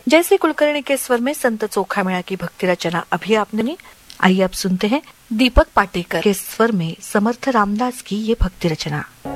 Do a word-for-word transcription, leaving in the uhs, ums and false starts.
जयश्री कुलकर्णी के स्वर में संत चोखा मेला की भक्ति रचना अभी आपने सुनी। आइए अब सुनते हैं दीपक पाटेकर के स्वर में समर्थ रामदास की ये भक्ति रचना।